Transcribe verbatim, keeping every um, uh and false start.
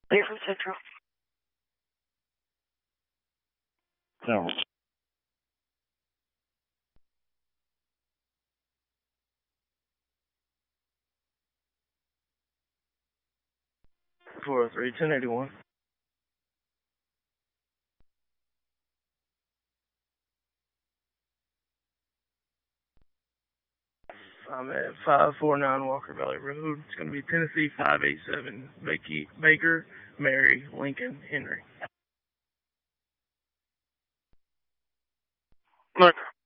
Cleveland Central. No. four oh three, ten eighty-one. I'm at five forty-nine Walker Valley Road. It's going to be Tennessee five eight seven, Baker, Mary, Lincoln, Henry. Look.